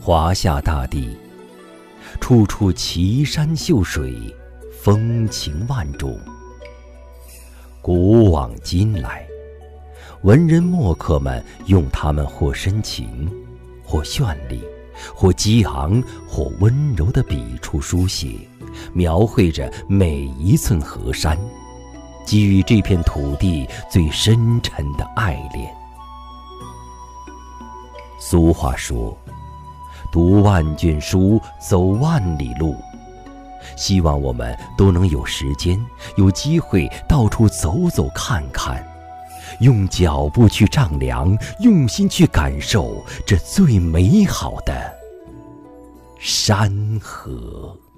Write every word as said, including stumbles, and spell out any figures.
华夏大地，处处奇山秀水，风情万种。古往今来，文人墨客们用他们或深情，或绚丽，或激昂，或温柔的笔触书写，描绘着每一寸河山，给予这片土地最深沉的爱恋。俗话说，读万卷书，走万里路。希望我们都能有时间，有机会到处走走看看，用脚步去丈量，用心去感受这最美好的山河。